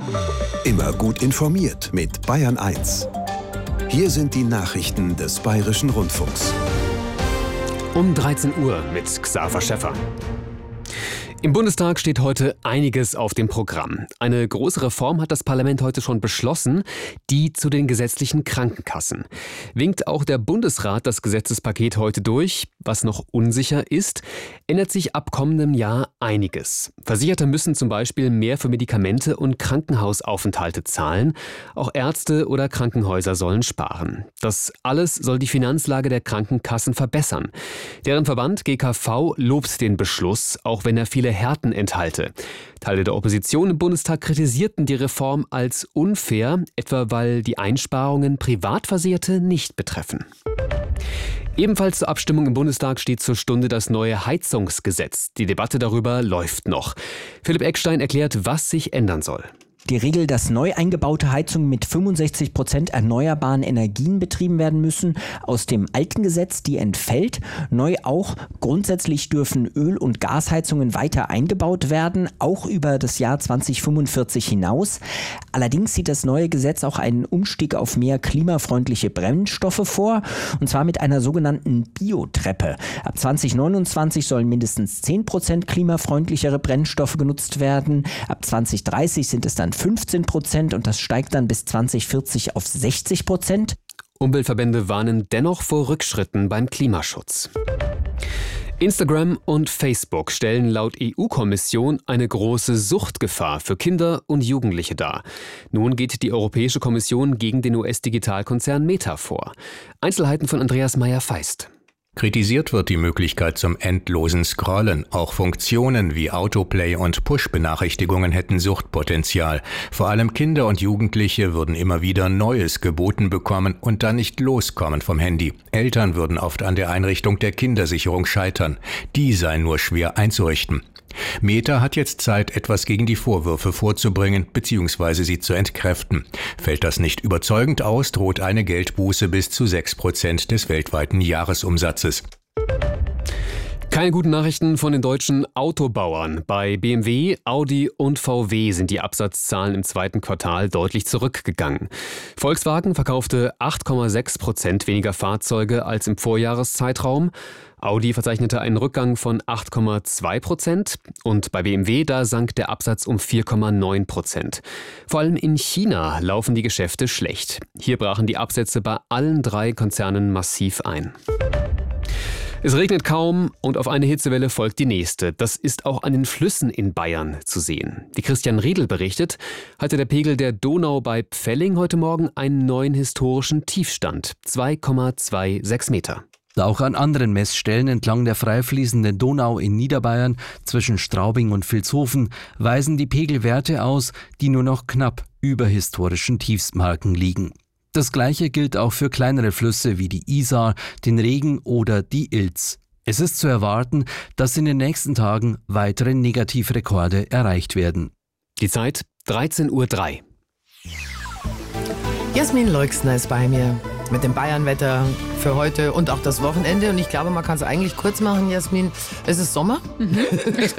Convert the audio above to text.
Immer gut informiert mit Bayern 1. Hier sind die Nachrichten des Bayerischen Rundfunks. Um 13 Uhr mit Xaver Schäffer. Im Bundestag steht heute einiges auf dem Programm. Eine große Reform hat das Parlament heute schon beschlossen, die zu den gesetzlichen Krankenkassen. Winkt auch der Bundesrat das Gesetzespaket heute durch. Was noch unsicher ist, ändert sich ab kommendem Jahr einiges. Versicherte müssen zum Beispiel mehr für Medikamente und Krankenhausaufenthalte zahlen. Auch Ärzte oder Krankenhäuser sollen sparen. Das alles soll die Finanzlage der Krankenkassen verbessern. Deren Verband GKV lobt den Beschluss, auch wenn er viele Härten enthalte. Teile der Opposition im Bundestag kritisierten die Reform als unfair, etwa weil die Einsparungen Privatversicherte nicht betreffen. Ebenfalls zur Abstimmung im Bundestag steht zur Stunde das neue Heizungsgesetz. Die Debatte darüber läuft noch. Philipp Eckstein erklärt, was sich ändern soll. Die Regel, dass neu eingebaute Heizungen mit 65% erneuerbaren Energien betrieben werden müssen, aus dem alten Gesetz, die entfällt. Neu auch, grundsätzlich dürfen Öl- und Gasheizungen weiter eingebaut werden, auch über das Jahr 2045 hinaus. Allerdings sieht das neue Gesetz auch einen Umstieg auf mehr klimafreundliche Brennstoffe vor, und zwar mit einer sogenannten Biotreppe. Ab 2029 sollen mindestens 10% klimafreundlichere Brennstoffe genutzt werden. Ab 2030 sind es dann 15% und das steigt dann bis 2040 auf 60%. Umweltverbände warnen dennoch vor Rückschritten beim Klimaschutz. Instagram und Facebook stellen laut EU-Kommission eine große Suchtgefahr für Kinder und Jugendliche dar. Nun geht die Europäische Kommission gegen den US-Digitalkonzern Meta vor. Einzelheiten von Andreas Meyer-Feist. Kritisiert wird die Möglichkeit zum endlosen Scrollen. Auch Funktionen wie Autoplay und Push-Benachrichtigungen hätten Suchtpotenzial. Vor allem Kinder und Jugendliche würden immer wieder Neues geboten bekommen und dann nicht loskommen vom Handy. Eltern würden oft an der Einrichtung der Kindersicherung scheitern. Die sei nur schwer einzurichten. Meta hat jetzt Zeit, etwas gegen die Vorwürfe vorzubringen bzw. sie zu entkräften. Fällt das nicht überzeugend aus, droht eine Geldbuße bis zu 6% des weltweiten Jahresumsatzes. Keine guten Nachrichten von den deutschen Autobauern. Bei BMW, Audi und VW sind die Absatzzahlen im zweiten Quartal deutlich zurückgegangen. Volkswagen verkaufte 8,6% weniger Fahrzeuge als im Vorjahreszeitraum. Audi verzeichnete einen Rückgang von 8,2% und bei BMW, da sank der Absatz um 4,9%. Vor allem in China laufen die Geschäfte schlecht. Hier brachen die Absätze bei allen drei Konzernen massiv ein. Es regnet kaum und auf eine Hitzewelle folgt die nächste. Das ist auch an den Flüssen in Bayern zu sehen. Wie Christian Riedel berichtet, hatte der Pegel der Donau bei Pfelling heute Morgen einen neuen historischen Tiefstand, 2,26 Meter. Auch an anderen Messstellen entlang der frei fließenden Donau in Niederbayern zwischen Straubing und Vilshofen weisen die Pegelwerte aus, die nur noch knapp über historischen Tiefstmarken liegen. Das Gleiche gilt auch für kleinere Flüsse wie die Isar, den Regen oder die Ilz. Es ist zu erwarten, dass in den nächsten Tagen weitere Negativrekorde erreicht werden. Die Zeit 13:03 Uhr. Jasmin Leuxner ist bei mir mit dem Bayernwetter für heute und auch das Wochenende. Und ich glaube, man kann es eigentlich kurz machen, Jasmin. Es ist Sommer.